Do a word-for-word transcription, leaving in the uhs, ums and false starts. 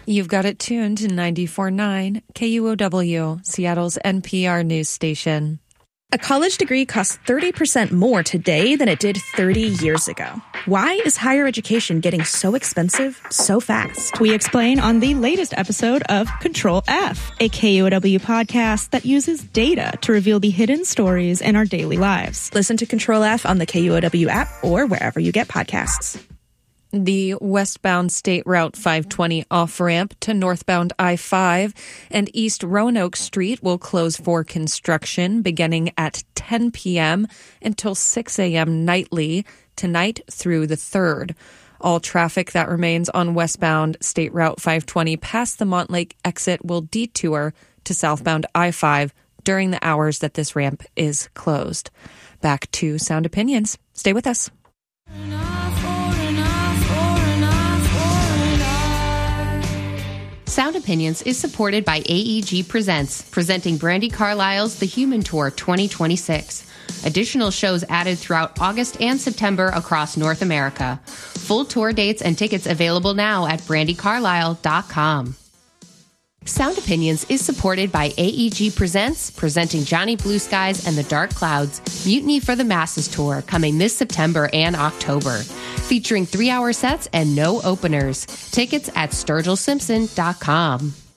You've got it tuned to ninety-four point nine K U O W, Seattle's N P R news station. A college degree costs thirty percent more today than it did thirty years ago. Why is higher education getting so expensive so fast? We explain on the latest episode of Control F, a K U O W podcast that uses data to reveal the hidden stories in our daily lives. Listen to Control F on the K U O W app or wherever you get podcasts. The westbound State Route five twenty off-ramp to northbound I five and East Roanoke Street will close for construction beginning at ten p.m. until six a.m. nightly tonight through the third. All traffic that remains on westbound State Route five twenty past the Montlake exit will detour to southbound I five during the hours that this ramp is closed. Back to Sound Opinions. Stay with us. Sound Opinions is supported by A E G Presents, presenting Brandi Carlile's The Human Tour twenty twenty-six. Additional shows added throughout August and September across North America. Full tour dates and tickets available now at brandi carlile dot com. Sound Opinions is supported by A E G Presents, presenting Johnny Blue Skies and the Dark Clouds, Mutiny for the Masses Tour, coming this September and October. Featuring three-hour sets and no openers. Tickets at sturgill simpson dot com.